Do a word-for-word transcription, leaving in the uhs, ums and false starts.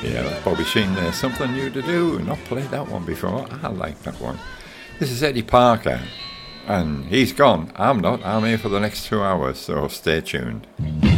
Yeah, that's Bobby Sheen there. Something New to Do. Not played that one before. I like that one. This is Eddie Parker. And he's gone. I'm not. I'm here for the next two hours, so stay tuned.